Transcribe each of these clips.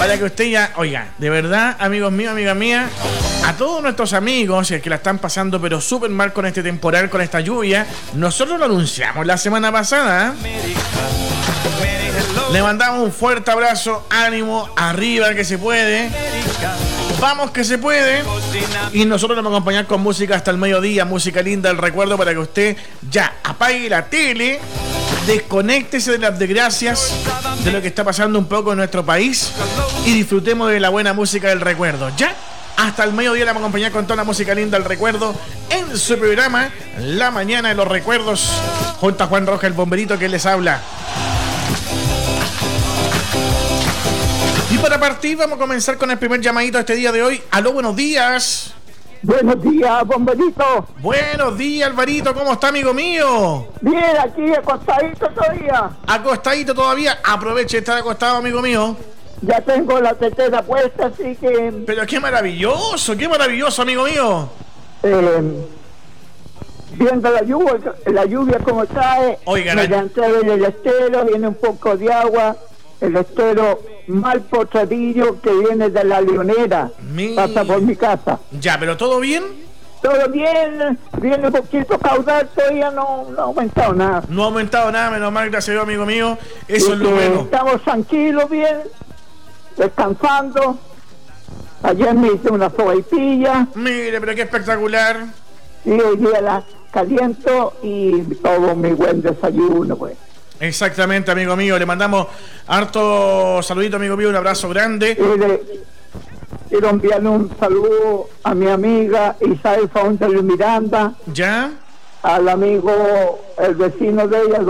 para que usted ya, oiga, de verdad, amigos míos, amigas mías, a todos nuestros amigos que la están pasando pero súper mal con este temporal, con esta lluvia, nosotros lo anunciamos la semana pasada. Le mandamos un fuerte abrazo, ánimo, arriba que se puede. Vamos que se puede. Y nosotros nos vamos a acompañar con música hasta el mediodía, música linda del recuerdo para que usted ya apague la tele, desconéctese de las desgracias de lo que está pasando un poco en nuestro país y disfrutemos de la buena música del recuerdo. Ya hasta el mediodía le vamos a acompañar con toda la música linda del recuerdo en su programa La Mañana de los Recuerdos, junto a Juan Roja, el bomberito que les habla. Y para partir vamos a comenzar con el primer llamadito de este día de hoy. Aló, buenos días. Buenos días, bomberito. Buenos días, Alvarito, ¿cómo está, amigo mío? Bien, aquí acostadito todavía. Acostadito todavía, aproveche de estar acostado, amigo mío. Ya tengo la tetera puesta, así que... Pero qué maravilloso, amigo mío. Viendo la lluvia como trae, oigan, me levanté del estero, viene un poco de agua, el estero mal potradillo que viene de la Leonera, pasa por mi casa. Ya, pero ¿todo bien? Todo bien, viene un poquito caudal, todavía no ha aumentado nada. No ha aumentado nada, menos mal, gracias a Dios, amigo mío. Eso es lo bueno. Estamos tranquilos, bien, descansando. Ayer me hice una sopaipilla. Mire, pero qué espectacular. Y hoy día la caliento y todo mi buen desayuno, pues. Exactamente, amigo mío. Le mandamos harto saludito, amigo mío, un abrazo grande. Quiero enviarle un saludo a mi amiga Isabel Fountain Miranda. ¿Ya? Al amigo, el vecino de ella,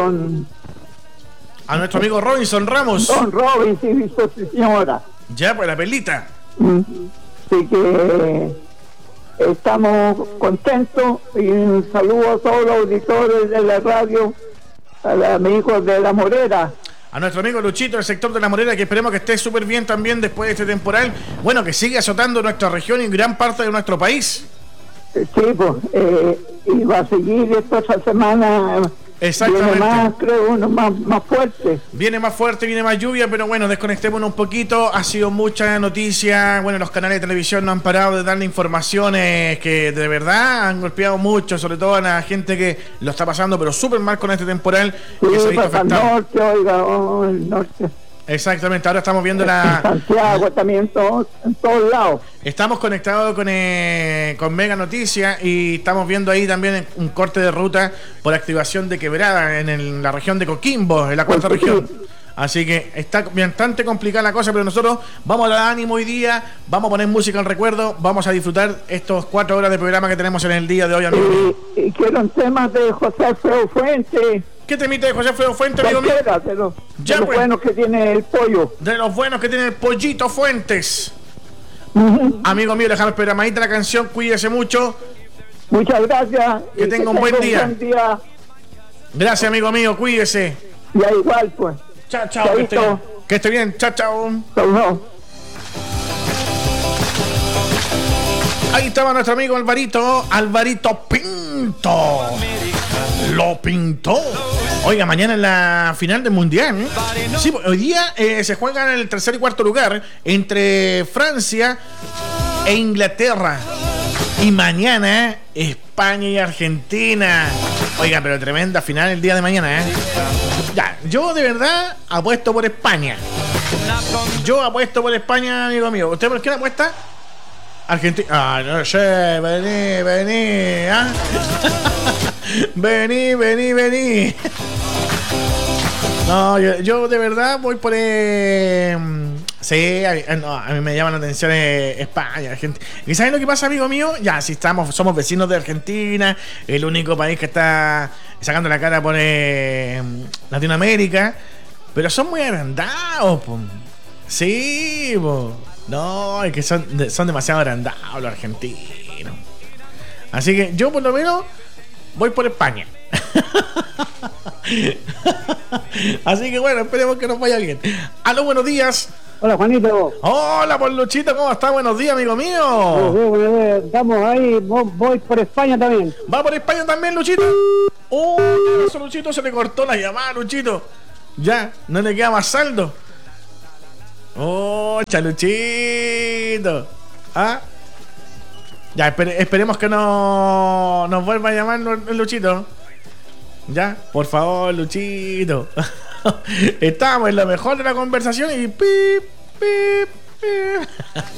a nuestro amigo Robinson Ramos. Don Robinson y su señora. Ya, pues la perlita. Así que estamos contentos y un saludo a todos los auditores de la radio, a los amigos de La Morera. A nuestro amigo Luchito del sector de La Morera, que esperemos que esté súper bien también después de este temporal. Bueno, que sigue azotando nuestra región y gran parte de nuestro país. Sí, pues, y va a seguir esta semana. Exactamente. Viene más, creo, más fuerte. Viene más fuerte, viene más lluvia, pero bueno, desconectémonos un poquito. Ha sido mucha noticia. Bueno, los canales de televisión no han parado de darle informaciones que de verdad han golpeado mucho, sobre todo a la gente que lo está pasando, pero súper mal con este temporal. Sí, que se ha visto afectado. El norte, oiga, el norte. Exactamente, ahora estamos viendo en Santiago también, en todos lados. Estamos conectados con Mega Noticias y estamos viendo ahí también un corte de ruta por activación de quebrada en la región de Coquimbo, en la cuarta región. Así que está bastante complicada la cosa, pero nosotros vamos a dar ánimo hoy día, vamos a poner música al recuerdo, vamos a disfrutar estos 4 horas de programa que tenemos en el día de hoy, amigo. Y quiero un tema de José Alfredo Fuentes. ¿Qué temita de José Alfredo Fuentes, amigo mío? De los buenos que tiene el pollo. De los buenos que tiene el pollito Fuentes. Amigo mío, dejame programadita la canción, cuídese mucho. Muchas gracias. Que tenga un buen día. Gracias, amigo mío, cuídese. Ya igual, pues. Chao, chao. Que esté bien. Chao, chao. Chao. Ahí estaba nuestro amigo Alvarito Pinto. Lo pintó. Oiga, mañana en la final del Mundial, ¿eh? Sí, hoy día se juegan en el tercer y cuarto lugar entre Francia e Inglaterra. Y mañana España y Argentina. Oiga, pero tremenda final el día de mañana, ¿eh? Ya, yo de verdad apuesto por España. Yo apuesto por España, amigo mío. ¿Usted por qué la apuesta? Argentina. Ah, no sé, vení, ¿ah? vení. No, yo de verdad voy por... Sí, a mí me llama la atención España, Argentina. ¿Y saben lo que pasa, amigo mío? Ya, si somos vecinos de Argentina, el único país que está sacando la cara por Latinoamérica, pero son muy agrandados, po. Sí, po. No, es que son demasiado agrandados los argentinos. Así que yo por lo menos voy por España. Así que bueno, esperemos que nos vaya bien. Aló, buenos días. Hola, Juanito. Hola, por Luchito, ¿cómo está? Buenos días, amigo mío. Estamos ahí, voy por España también. ¿Va por España también, Luchito? Eso, Luchito, se le cortó la llamada, Luchito. Ya, no le queda más saldo. Oh, Luchito. ¿Ah? Ya, esperemos que no nos vuelva a llamar el Luchito. Ya, por favor, Luchito. Estábamos en lo mejor de la conversación y pip, pip, pip.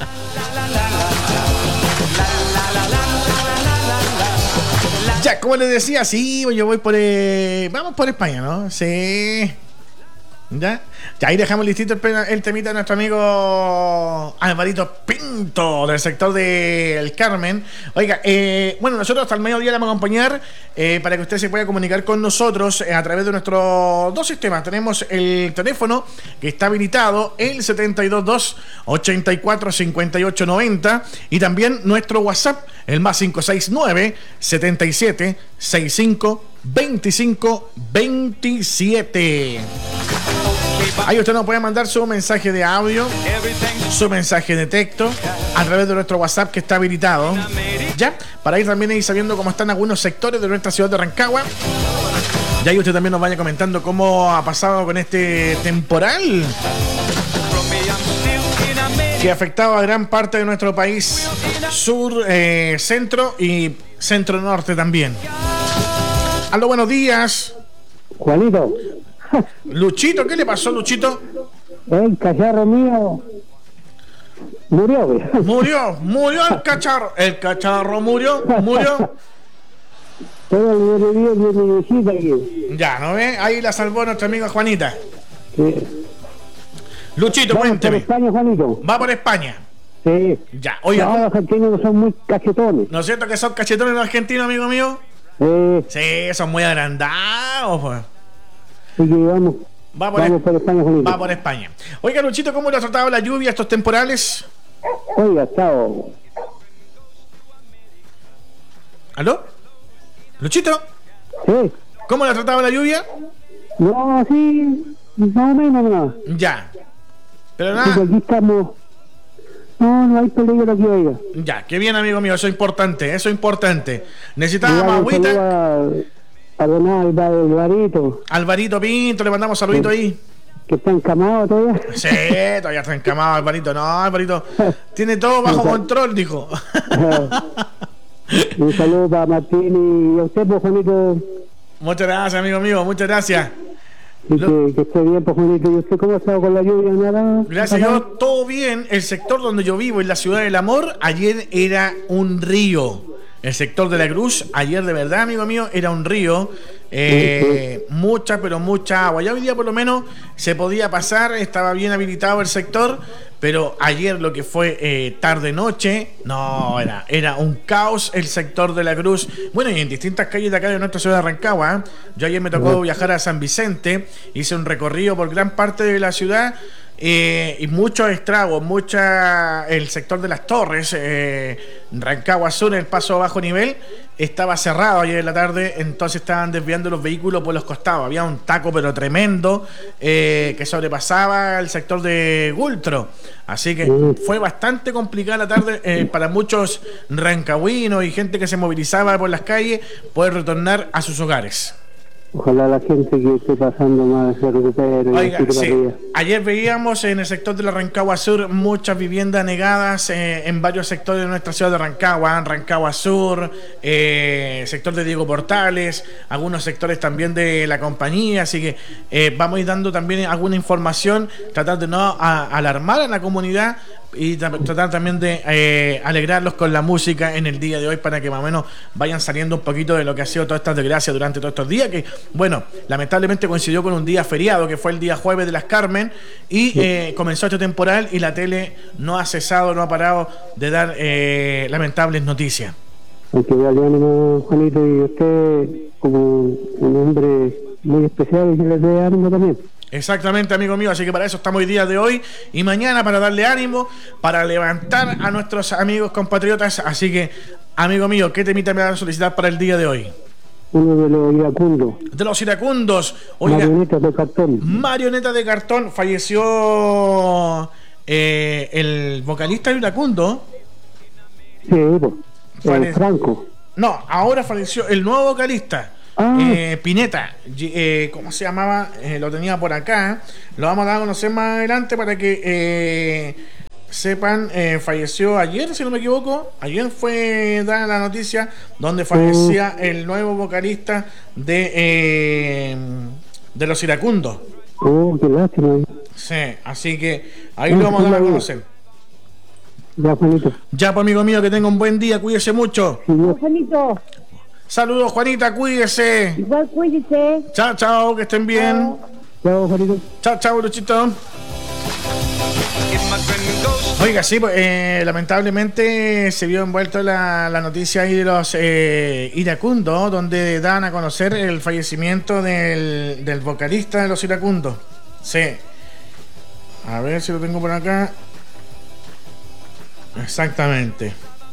Ya, como les decía, sí, yo voy por... vamos por España, ¿no? Sí. ¿Ya? Ya ahí dejamos listito el temita de nuestro amigo Alvarito Pinto del sector del Carmen. Oiga, bueno, nosotros hasta el mediodía le vamos a acompañar para que usted se pueda comunicar con nosotros a través de nuestros dos sistemas. Tenemos el teléfono que está habilitado, el 722-845890, y también nuestro WhatsApp, el más 569 77 65 25 27. Ahí usted nos puede mandar su mensaje de audio, su mensaje de texto a través de nuestro WhatsApp que está habilitado, ya, para ir también ahí sabiendo cómo están algunos sectores de nuestra ciudad de Rancagua. Y ahí usted también nos vaya comentando cómo ha pasado con este temporal que ha afectado a gran parte de nuestro país, sur, centro y centro norte también. Aló, buenos días. Juanito. Luchito, ¿qué le pasó, Luchito? El cacharro mío murió. Murió el cacharro murió. Pero le revivió mi visita aquí. Ya, ¿no ve? Ahí la salvó nuestra amiga Juanita. Sí. Luchito, ¿Vamos cuénteme. por España, Juanito? Va por España. Sí. Ya, oiga. No, los argentinos son muy cachetones. ¿No es cierto que son cachetones los argentinos, amigo mío? Sí, son muy agrandados, pues. Así que vamos por España, Juanito. Va por España. Oiga, Luchito, ¿cómo le ha tratado la lluvia, estos temporales? Oiga, chao. ¿Aló? ¿Luchito? Sí. ¿Cómo le ha tratado la lluvia? No, sí, más o menos, no. Ya. Pero Porque nada. aquí estamos. No hay peligro aquí, oiga. Ya, qué bien, amigo mío, eso es importante, Necesitábamos agüita. A don Alvarito. Alvarito Pinto, le mandamos saludito ahí. Que está encamado todavía. Sí, todavía está encamado Alvarito. No, Alvarito tiene todo bajo control, dijo. Un saludo para Martín y a usted, pues, Juanito. Muchas gracias, amigo mío, muchas gracias. Y que esté bien, pues, Juanito. ¿Y usted cómo ha estado con la lluvia? ¿Nada? Gracias, yo todo bien. El sector donde yo vivo, en la ciudad del amor, ayer era un río. El sector de la Cruz, ayer de verdad, amigo mío, era un río. Mucha, pero mucha agua. Ya hoy día por lo menos se podía pasar, estaba bien habilitado el sector, pero ayer lo que fue tarde-noche, no, era un caos el sector de la Cruz. Bueno, y en distintas calles de acá de nuestra ciudad de Rancagua. Yo ayer me tocó viajar a San Vicente, hice un recorrido por gran parte de la ciudad. Y muchos estragos, el sector de las Torres, Rancagua Sur, el paso a bajo nivel, estaba cerrado ayer en la tarde, entonces estaban desviando los vehículos por los costados. Había un taco pero tremendo que sobrepasaba el sector de Gultro. Así que fue bastante complicada la tarde para muchos rancagüinos y gente que se movilizaba por las calles poder retornar a sus hogares. Ojalá la gente que esté pasando más se recupere. Oiga, sí. Ayer veíamos en el sector de la Rancagua Sur muchas viviendas negadas en varios sectores de nuestra ciudad de Rancagua. Rancagua Sur, sector de Diego Portales, algunos sectores también de la compañía. Así que vamos a ir dando también alguna información, tratar de no alarmar a la comunidad y tratar también de alegrarlos con la música en el día de hoy para que más o menos vayan saliendo un poquito de lo que ha sido todas estas desgracias durante todos estos días, que bueno, lamentablemente coincidió con un día feriado que fue el día jueves de las Carmen y comenzó este temporal y la tele no ha cesado, no ha parado de dar lamentables noticias. Aunque darle ánimo, Juanito, y usted como un hombre muy especial, y le dé ánimo también. Exactamente, amigo mío, así que para eso estamos hoy día de hoy y mañana para darle ánimo, para levantar a nuestros amigos compatriotas. Así que, amigo mío, ¿qué temita me van a solicitar para el día de hoy? Uno de los iracundos. De los iracundos. Oiga, marionetas de cartón. Marioneta de cartón. Falleció el vocalista de Iracundo. Sí, pues. Franco. No, ahora falleció el nuevo vocalista. Pineta, ¿cómo se llamaba? Lo tenía por acá. Lo vamos a dar a conocer más adelante para que sepan. Falleció ayer, si no me equivoco. Ayer fue dada la noticia donde fallecía el nuevo vocalista de Los Iracundos. Qué lástima. Sí, así que ahí lo vamos a dar a conocer. Ya, Juanito. Ya, pues, amigo mío, que tenga un buen día, cuídese mucho. Sí, Juanito, Saludos, Juanita, cuídese. igual cuídese. Chao, chao, que estén bien. chao, Juanito. Chao, chao, Luchito. Oiga, sí, pues, lamentablemente se vio envuelto la noticia ahí de los iracundos, donde dan a conocer el fallecimiento del vocalista de los iracundos. Sí. A ver si lo tengo por acá. Exactamente.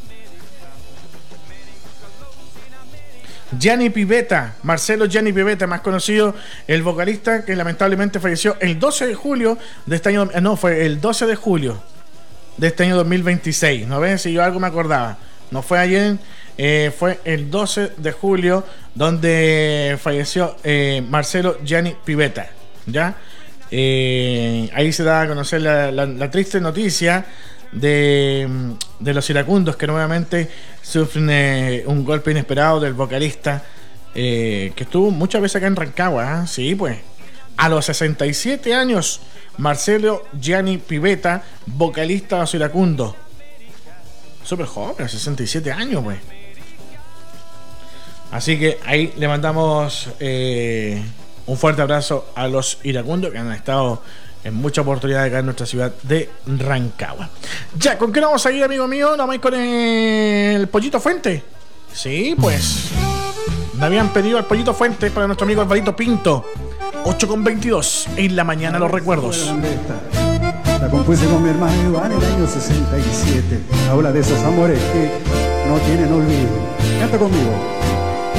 Gianni Pivetta, Marcelo Gianni Pivetta, más conocido, el vocalista que lamentablemente falleció el 12 de julio de este año. No, fue el 12 de julio de este año 2026. ¿No ven? Si yo algo me acordaba. No fue ayer, fue el 12 de julio donde falleció Marcelo Gianni Pivetta. ¿Ya? Ahí se da a conocer la triste noticia de los iracundos, que nuevamente sufren un golpe inesperado del vocalista que estuvo muchas veces acá en Rancagua. ¿Eh? Sí, pues a los 67 años, Marcelo Gianni Pivetta, vocalista de los iracundos, súper joven, 67 años, pues. Así que ahí le mandamos un fuerte abrazo a los iracundos que han estado en muchas oportunidades acá en nuestra ciudad de Rancagua. Ya, ¿con qué nos vamos a ir, amigo mío? ¿Nos vamos a ir con el Pollito Fuente? Sí, pues me habían pedido el Pollito Fuente para nuestro amigo Alvarito Pinto. 8:22 en la mañana, los recuerdos. La compuse con mi hermano Iván en el año 67. Habla de esos amores que no tienen olvido. Canta conmigo.